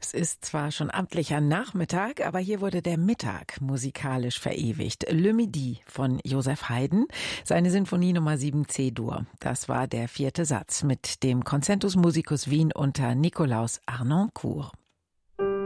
Es ist zwar schon amtlicher Nachmittag, aber hier wurde der Mittag musikalisch verewigt. Le Midi von Joseph Haydn, seine Sinfonie Nummer 7 C-Dur. Das war der 4. Satz mit dem Concentus Musicus Wien unter Nikolaus Harnoncourt.